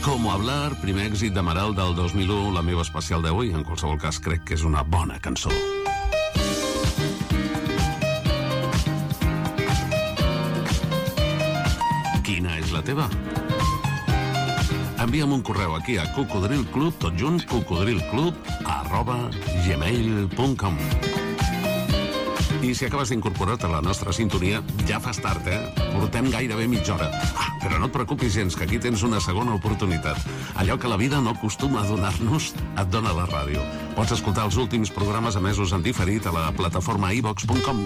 Como hablar, primer èxit d'Amaral del 2001, la meva especial d'avui. En qualsevol cas, crec que és una bona cançó. Quina és la teva? Envia'm un correu aquí a cocodrilclub, tot junt, cocodrilclub@gmail.com. I si acabes d'incorporar-te a la nostra sintonia, ja fas tard, Portem gairebé mitja hora. Però no et preocupis gens, que aquí tens una segona oportunitat. Allò que la vida no acostuma a donar-nos, et dona la ràdio. Pots escoltar els últims programes emesos en diferit a la plataforma iVox.com.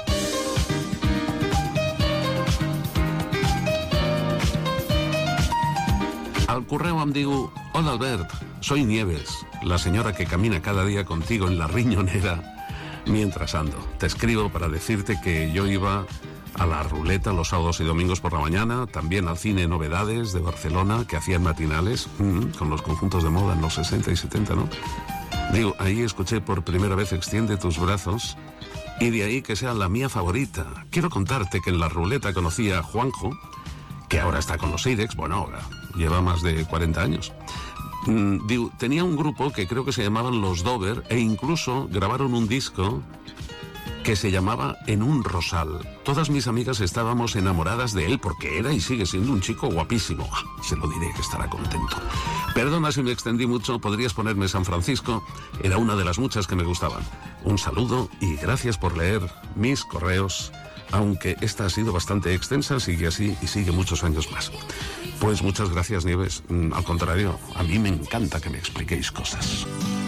Al correo em diu: hola Albert, soy Nieves, la señora que camina cada día contigo en la riñonera mientras ando. Te escribo para decirte que yo iba a la ruleta los sábados y domingos por la mañana, también al cine Novedades de Barcelona, que hacían matinales, con los conjuntos de moda en los 60 y 70, ¿no? Digo, ahí escuché por primera vez Extiende tus brazos, y de ahí que sea la mía favorita. Quiero contarte que en la ruleta conocí a Juanjo, que ahora está con los Irex, bueno, ahora lleva más de 40 años. Tenía un grupo que creo que se llamaban Los Dover, e incluso grabaron un disco que se llamaba En un rosal. Todas mis amigas estábamos enamoradas de él porque era y sigue siendo un chico guapísimo. Se lo diré, que estará contento. Perdona si me extendí mucho, podrías ponerme San Francisco, era una de las muchas que me gustaban. Un saludo y gracias por leer mis correos, aunque esta ha sido bastante extensa, sigue así y sigue muchos años más. Pues muchas gracias, Nieves. Al contrario, a mí me encanta que me expliquéis cosas.